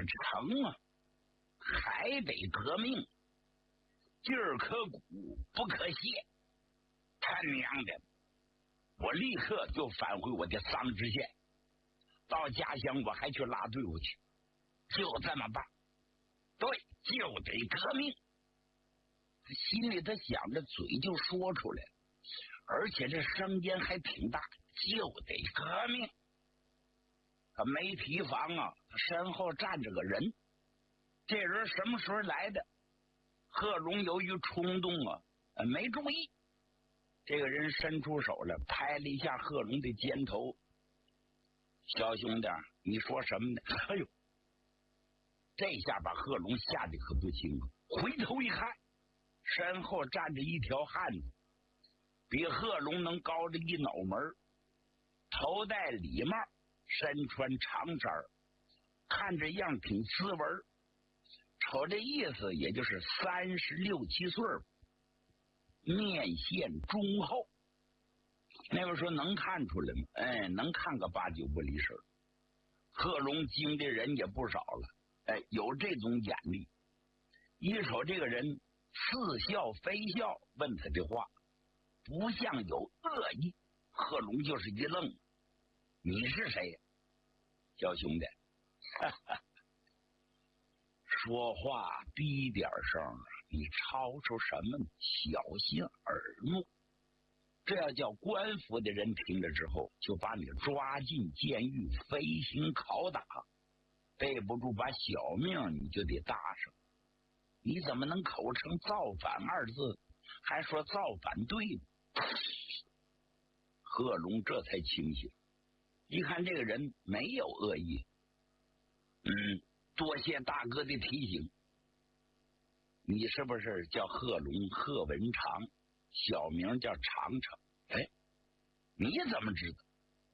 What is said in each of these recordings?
成啊？还得革命，劲儿可鼓不可泄。他娘的！我立刻就返回我的桑植县，到家乡我还去拉队伍去，就这么办。对，就得革命。心里他想着，嘴就说出来了，而且这声音还挺大，就得革命。他没提防啊，他身后站着个人。这人什么时候来的？贺龙由于冲动啊，没注意。这个人伸出手来，拍了一下贺龙的肩头。小兄弟，你说什么呢？哎呦！这下把贺龙吓得可不轻啊！回头一看，身后站着一条汉子，比贺龙能高着一脑门，头戴礼帽，身穿长衫，看着样挺斯文，瞅这意思也就是36、7岁，面线忠厚。那位说能看出来吗？哎，能看个8、9不离十。贺龙经的人也不少了，哎，有这种眼力。一瞅这个人似笑非笑，问他的话不像有恶意。贺龙就是一愣：“你是谁呀？”小兄弟，哈哈，说话低点声，你吵吵什么呢？小心耳目。这要叫官府的人听了之后，就把你抓进监狱，飞行拷打，背不住把小命你就得搭上。你怎么能口称造反2字，还说造反对呢？贺龙这才清醒，一看这个人没有恶意。多谢大哥的提醒。你是不是叫贺龙，贺文长，小名叫长长？哎，你怎么知道？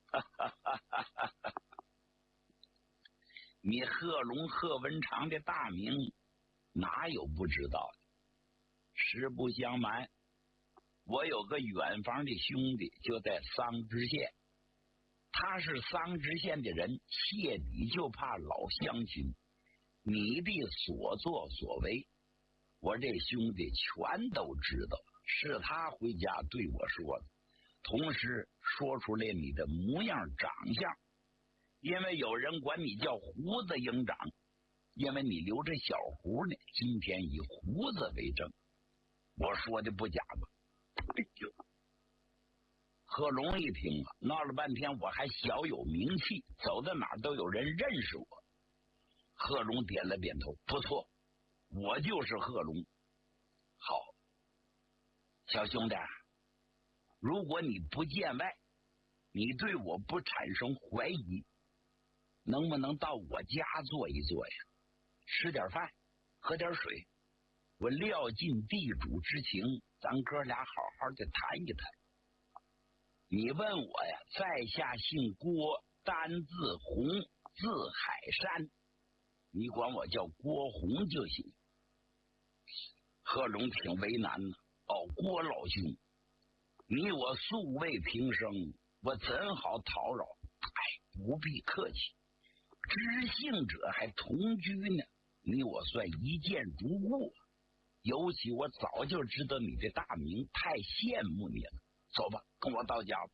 你贺龙贺文长的大名哪有不知道的？实不相瞒，我有个远房的兄弟就在桑植县，他是桑植县的人，谢底就怕老乡亲，你的所作所为我这兄弟全都知道，是他回家对我说的，同时说出来你的模样长相，因为有人管你叫胡子营长，因为你留着小胡呢，今天以胡子为证，我说的不假吧？哎呦！贺龙一听啊，闹了半天我还小有名气，走到哪都有人认识我。贺龙点了点头，不错，我就是贺龙。好，小兄弟，如果你不见外，你对我不产生怀疑，能不能到我家坐一坐呀？吃点饭，喝点水，我料尽地主之情，咱哥俩好好的谈一谈。你问我呀，在下姓郭，单字洪，字海山，你管我叫郭洪就行。贺龙挺为难呢。哦，郭老兄，你我素未平生，我怎好讨扰？哎，不必客气，知姓者还同居呢，你我算一见如故。尤其我早就知道你的大名，太羡慕你了。走吧，跟我到家吧。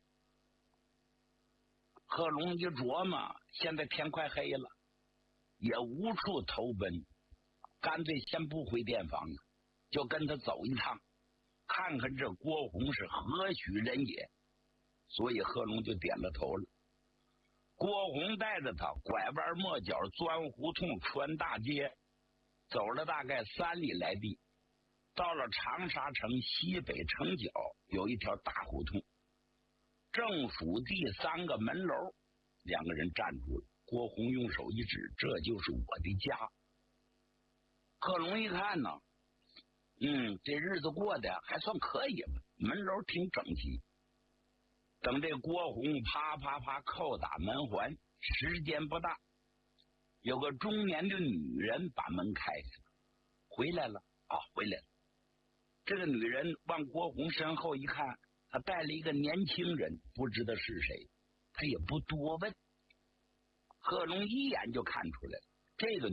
贺龙一琢磨，现在天快黑了，也无处投奔，干脆先不回店房了，就跟他走一趟，看看这郭洪是何许人也。所以贺龙就点了头了。郭洪带着他拐弯抹角，钻胡同，穿大街，走了大概3里来地，到了长沙城西北城角有一条大胡同，正府第3个门楼，两个人站住了。郭洪用手一指，这就是我的家。贺龙一看呢，这日子过得还算可以吧，门楼挺整齐。等这郭洪啪啪啪叩打门环，时间不大，有个中年的女人把门开开了。回来了啊，回来了。这个女人往郭洪身后一看，他带了一个年轻人，不知道是谁，他也不多问。贺龙一眼就看出来了，这个